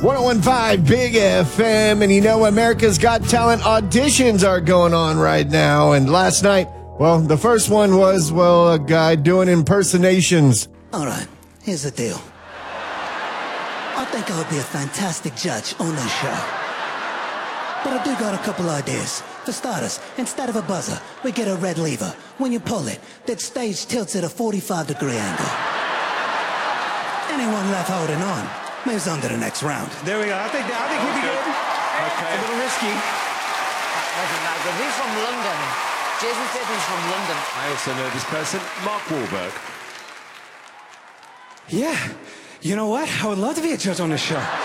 1015 Big FM, and you know America's Got Talent auditions are going on right now. And last night, well, the first one was, a guy doing impersonations. All right, here's the deal. I think I would be a fantastic judge on this show. But I do got a couple ideas. For starters, instead of a buzzer, we get a red lever. When you pull it, that stage tilts at a 45-degree angle. Anyone left holding on moves on to the next round. There we go. I think he'd be good. Okay. A little risky. Wasn't that good. He's from London. Jason Statham's from London. I also know this person, Mark Wahlberg. Yeah. You know what? I would love to be a judge on this show.